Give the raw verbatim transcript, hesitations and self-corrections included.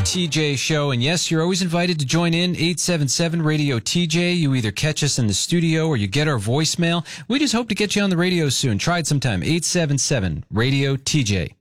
T J Show. And yes, you're always invited to join in. eight seven seven radio T J. You either catch us in the studio or you get our voicemail. We just hope to get you on the radio soon. Try it sometime. eight seven seven radio T J.